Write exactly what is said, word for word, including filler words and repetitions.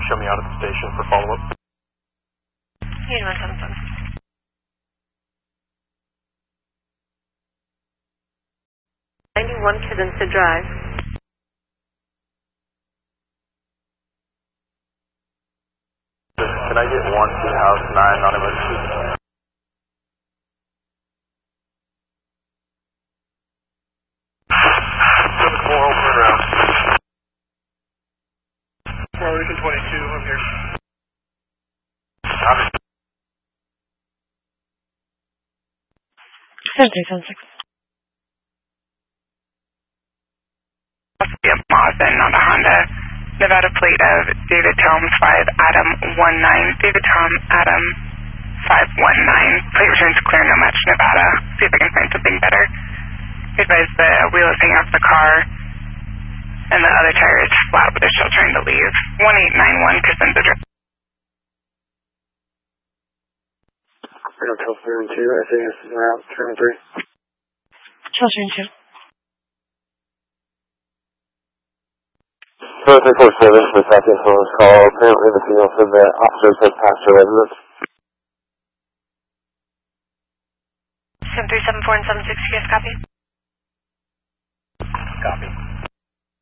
show me out at the station for follow-up. Unit one seven seven. ninety-one Kidinson Drive. Can I get one to house nine non-emergency? Four open around. Four Region twenty-two, I'm here. Copy. seven three seven six. Yep, Mazen on the Honda. Nevada plate of David Tom five Adam one nine. David Tom Adam five one nine. Plate returns clear, no match Nevada. See if I can find something better. Advise the wheel is hanging off the car and the other tire is flat, but they're still trying to leave. one eight nine one Cosenza Drive. Hotel three two, S A S is route three three. Children two. four three four service for second phone was call. Apparently the signal said that officers had passed their residence. seven three seven four and seven six, you guys copy? Copy.